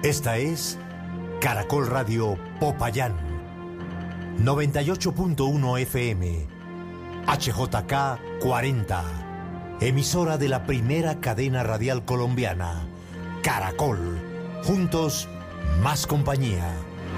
Esta es Caracol Radio Popayán, 98.1 FM, HJK 40, emisora de la primera cadena radial colombiana, Caracol, juntos, más compañía.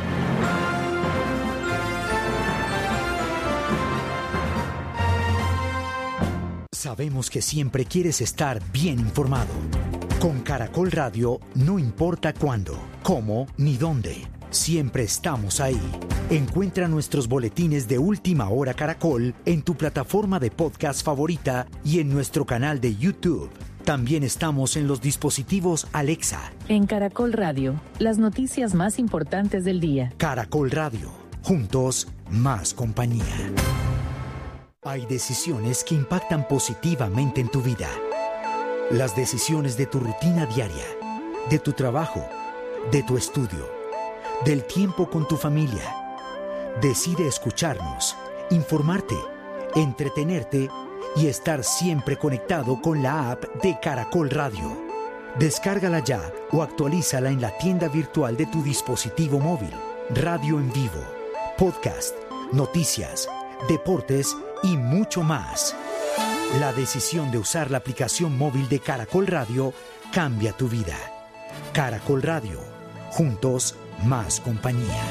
Sabemos que siempre quieres estar bien informado. Con Caracol Radio, no importa cuándo, cómo ni dónde, siempre estamos ahí. Encuentra nuestros boletines de Última Hora Caracol en tu plataforma de podcast favorita y en nuestro canal de YouTube. También estamos en los dispositivos Alexa. En Caracol Radio, las noticias más importantes del día. Caracol Radio, juntos, más compañía. Hay decisiones que impactan positivamente en tu vida. Las decisiones de tu rutina diaria, de tu trabajo, de tu estudio, del tiempo con tu familia. Decide escucharnos, informarte, entretenerte y estar siempre conectado con la app de Caracol Radio. Descárgala ya o actualízala en la tienda virtual de tu dispositivo móvil. Radio en vivo, podcast, noticias, deportes y mucho más. La decisión de usar la aplicación móvil de Caracol Radio cambia tu vida. Caracol Radio, juntos, más compañía.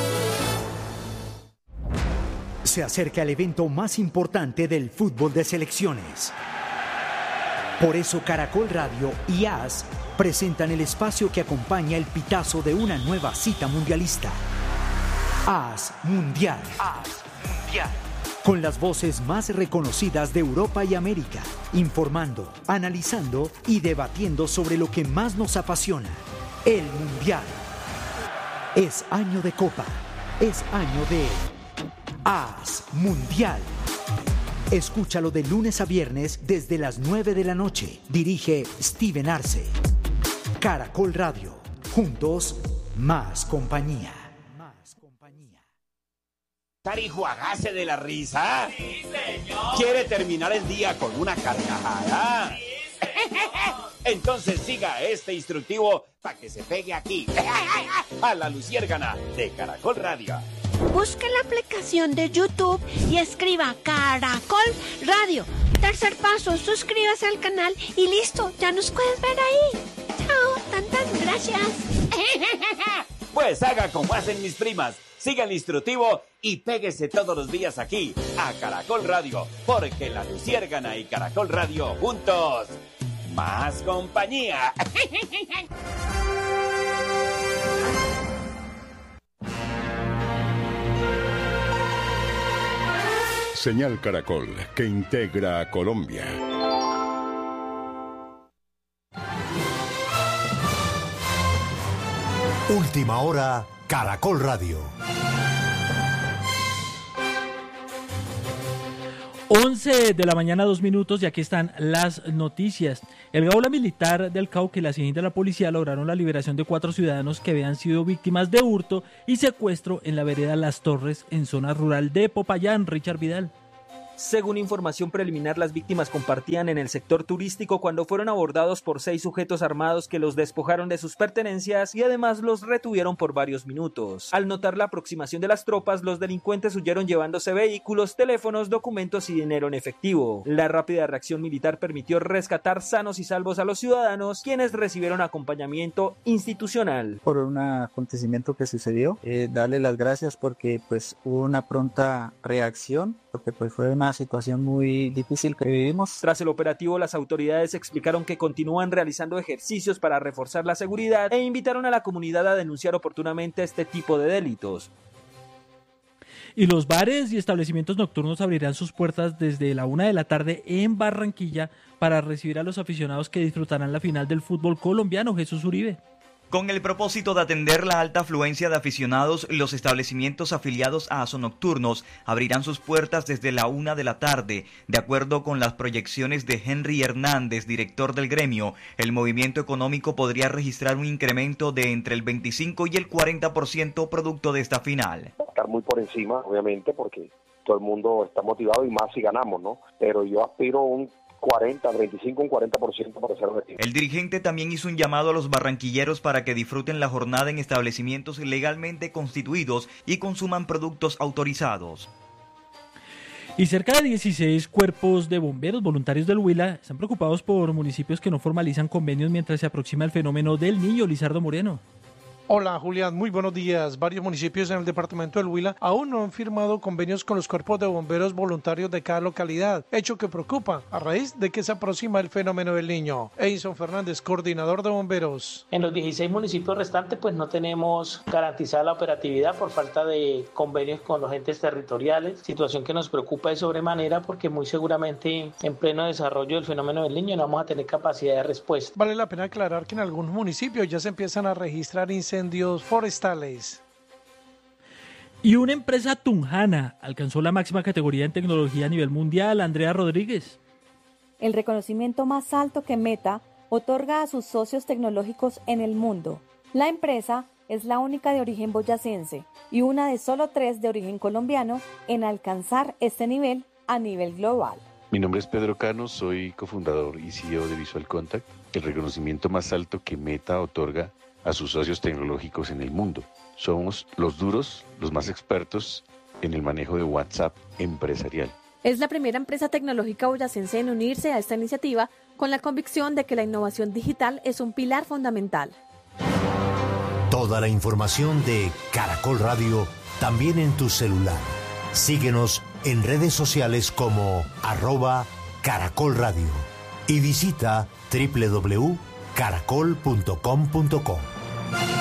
Se acerca el evento más importante del fútbol de selecciones. Por eso Caracol Radio y AS presentan el espacio que acompaña el pitazo de una nueva cita mundialista. AS Mundial. AS Mundial. Con las voces más reconocidas de Europa y América, informando, analizando y debatiendo sobre lo que más nos apasiona, el Mundial. Es año de Copa, es año de AS Mundial. Escúchalo de lunes a viernes desde las 9 de la noche. Dirige Steven Arce. Caracol Radio, juntos, más compañía. Tarijo, hágase de la risa. Sí, señor. ¿Quiere terminar el día con una carcajada? Sí, señor. Entonces siga este instructivo para que se pegue aquí, a la luciérgana de Caracol Radio. Busque la aplicación de YouTube y escriba Caracol Radio. Tercer paso, suscríbase al canal y listo, ya nos puedes ver ahí. Chao, tantas gracias. Pues haga como hacen mis primas. Siga el instructivo y péguese todos los días aquí, a Caracol Radio, porque la luciérgana y Caracol Radio juntos, más compañía. Señal Caracol, que integra a Colombia. Última Hora, Caracol Radio. 11 de la mañana, 2 minutos, y aquí están las noticias. El Gaula Militar del Cauca y la SIJIN de la policía lograron la liberación de 4 ciudadanos que habían sido víctimas de hurto y secuestro en la vereda Las Torres, en zona rural de Popayán. Richard Vidal. Según información preliminar, las víctimas compartían en el sector turístico cuando fueron abordados por 6 sujetos armados que los despojaron de sus pertenencias y además los retuvieron por varios minutos. Al notar la aproximación de las tropas, los delincuentes huyeron llevándose vehículos, teléfonos, documentos y dinero en efectivo. La rápida reacción militar permitió rescatar sanos y salvos a los ciudadanos, quienes recibieron acompañamiento institucional. Por un acontecimiento que sucedió, darle las gracias porque hubo una pronta reacción, porque fue una situación muy difícil que vivimos. Tras el operativo, las autoridades explicaron que continúan realizando ejercicios para reforzar la seguridad e invitaron a la comunidad a denunciar oportunamente este tipo de delitos. Y los bares y establecimientos nocturnos abrirán sus puertas desde la 1 de la tarde en Barranquilla para recibir a los aficionados que disfrutarán la final del fútbol colombiano. Jesús Uribe. Con el propósito de atender la alta afluencia de aficionados, los establecimientos afiliados a Azonocturnos abrirán sus puertas desde la 1 de la tarde. De acuerdo con las proyecciones de Henry Hernández, director del gremio, el movimiento económico podría registrar un incremento de entre el 25 y el 40% producto de esta final. Estar muy por encima, obviamente, porque todo el mundo está motivado y más si ganamos, ¿no? Pero yo aspiro a un 35, un 40% para ser objetivo. El dirigente también hizo un llamado a los barranquilleros para que disfruten la jornada en establecimientos legalmente constituidos y consuman productos autorizados. Y cerca de 16 cuerpos de bomberos voluntarios del Huila están preocupados por municipios que no formalizan convenios mientras se aproxima el fenómeno del Niño. Lizardo Moreno. Hola Julián, muy buenos días. Varios municipios en el departamento del Huila aún no han firmado convenios con los cuerpos de bomberos voluntarios de cada localidad, hecho que preocupa a raíz de que se aproxima el fenómeno del Niño. Edison Fernández, coordinador de bomberos. En los 16 municipios restantes pues no tenemos garantizada la operatividad por falta de convenios con los entes territoriales, situación que nos preocupa de sobremanera porque muy seguramente en pleno desarrollo del fenómeno del Niño no vamos a tener capacidad de respuesta. Vale la pena aclarar que en algunos municipios ya se empiezan a registrar incendios forestales. Y una empresa tunjana alcanzó la máxima categoría en tecnología a nivel mundial. Andrea Rodríguez. El reconocimiento más alto que Meta otorga a sus socios tecnológicos en el mundo. La empresa es la única de origen boyacense y una de solo 3 de origen colombiano en alcanzar este nivel a nivel global. Mi nombre es Pedro Cano, soy cofundador y CEO de Visual Contact, el reconocimiento más alto que Meta otorga a sus socios tecnológicos en el mundo. Somos los duros, los más expertos en el manejo de WhatsApp empresarial. Es la primera empresa tecnológica boyacense en unirse a esta iniciativa con la convicción de que la innovación digital es un pilar fundamental. Toda la información de Caracol Radio también en tu celular. Síguenos en redes sociales como @Caracol Radio y visita www.caracol.com.co.